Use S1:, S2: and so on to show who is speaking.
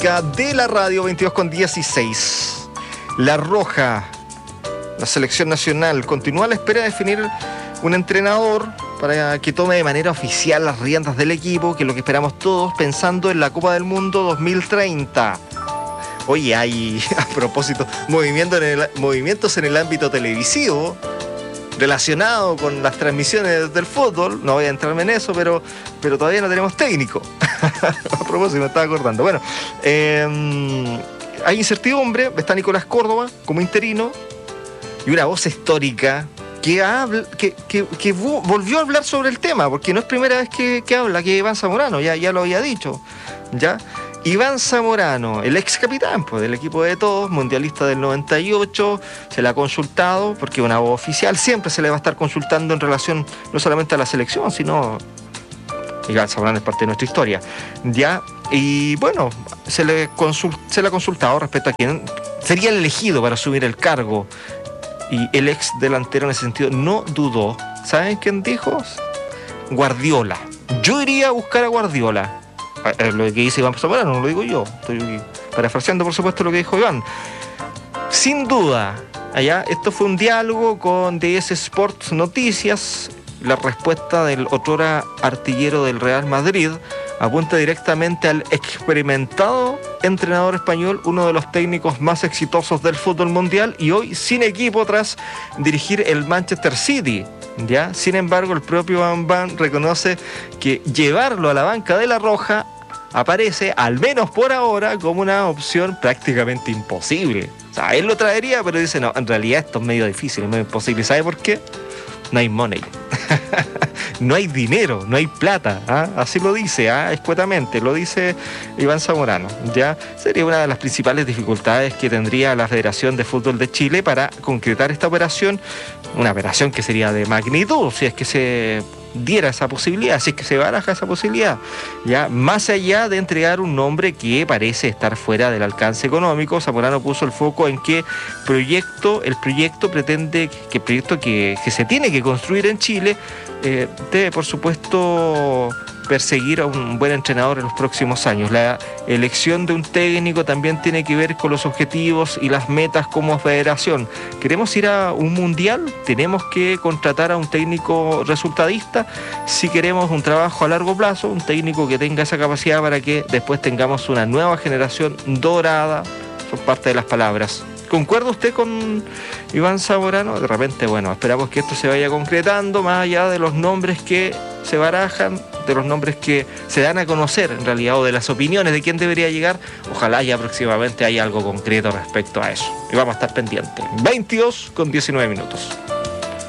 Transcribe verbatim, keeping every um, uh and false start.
S1: de la radio, veintidós con dieciséis. La Roja, la selección nacional, continúa a la espera de definir un entrenador para que tome de manera oficial las riendas del equipo, que es lo que esperamos todos, pensando en la Copa del Mundo dos mil treinta. Oye, hay, a propósito, movimiento en el, movimientos en el ámbito televisivo relacionado con las transmisiones del fútbol. No voy a entrarme en eso, pero, pero todavía no tenemos técnico. A propósito, me estaba acordando. Bueno, eh, hay incertidumbre. Está Nicolás Córdoba como interino y una voz histórica que, habla, que, que, que volvió a hablar sobre el tema, porque no es primera vez que, que habla, que Iván Zamorano, ya, ya lo había dicho, ¿ya? Iván Zamorano, el ex capitán pues, del equipo de todos, mundialista del noventa y ocho, se le ha consultado, porque una voz oficial siempre se le va a estar consultando en relación no solamente a la selección, sino Iván Zamorano es parte de nuestra historia, ¿ya? Y bueno, se le, consult, se le ha consultado respecto a quién sería el elegido para asumir el cargo, y el ex delantero en ese sentido no dudó. ¿Saben quién dijo? Guardiola. Yo iría a buscar a Guardiola. Lo que dice Iván Zamorano, no lo digo yo, estoy parafraseando por supuesto lo que dijo Iván. Sin duda, allá esto fue un diálogo con D S Sports Noticias. La respuesta del otrora artillero del Real Madrid apunta directamente al experimentado entrenador español, uno de los técnicos más exitosos del fútbol mundial y hoy sin equipo tras dirigir el Manchester City. ¿Ya? Sin embargo, el propio Van Van reconoce que llevarlo a la banca de La Roja aparece, al menos por ahora, como una opción prácticamente imposible. O sea, él lo traería, pero dice, no, en realidad esto es medio difícil, es medio imposible. ¿Sabe por qué? No hay money. No hay dinero, no hay plata. ¿Ah? Así lo dice, ¿ah? Escuetamente, lo dice Iván Zamorano. ¿Ya? Sería una de las principales dificultades que tendría la Federación de Fútbol de Chile para concretar esta operación. Una operación que sería de magnitud, si es que se diera esa posibilidad, si es que se baraja esa posibilidad, ya más allá de entregar un nombre que parece estar fuera del alcance económico. Zamorano puso el foco en que proyecto, el proyecto pretende, que el proyecto que, que se tiene que construir en Chile eh, debe por supuesto perseguir a un buen entrenador en los próximos años. La elección de un técnico también tiene que ver con los objetivos y las metas como federación. ¿Queremos ir a un mundial? ¿Tenemos que contratar a un técnico resultadista? Si queremos un trabajo a largo plazo, un técnico que tenga esa capacidad para que después tengamos una nueva generación dorada, son parte de las palabras. ¿Concuerda usted con Iván Zamorano? De repente, bueno, esperamos que esto se vaya concretando, más allá de los nombres que se barajan, de los nombres que se dan a conocer en realidad, o de las opiniones de quién debería llegar. Ojalá ya próximamente haya algo concreto respecto a eso. Y vamos a estar pendientes. veintidós con diecinueve minutos.